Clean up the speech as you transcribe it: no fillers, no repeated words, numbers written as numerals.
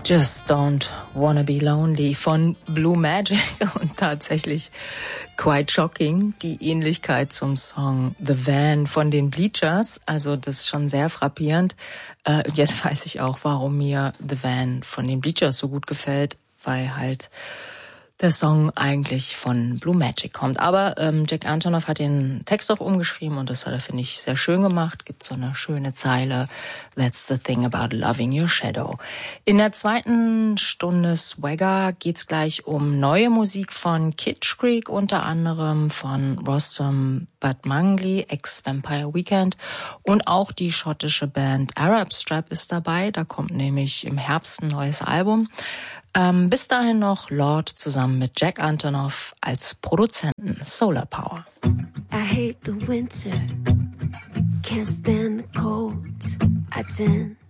Just Don't Wanna Be Lonely von Blue Magic und tatsächlich quite shocking, die Ähnlichkeit zum Song The Van von den Bleachers, also das ist schon sehr frappierend. Jetzt weiß ich auch, warum mir The Van von den Bleachers so gut gefällt, weil halt der Song eigentlich von Blue Magic kommt. Aber Jack Antonoff hat den Text auch umgeschrieben und das hat er, finde ich, sehr schön gemacht. Gibt so eine schöne Zeile, That's the thing about loving your shadow. In der zweiten Stunde Swagger geht's gleich um neue Musik von Kitsch Creek, unter anderem von Rostam Batmanglij, ex-Vampire Weekend, und auch die schottische Band Arab Strap ist dabei. Da kommt nämlich im Herbst ein neues Album. Bis dahin noch Lord zusammen mit Jack Antonoff als Produzenten. Solar Power. I hate the winter, can't stand the cold. I tend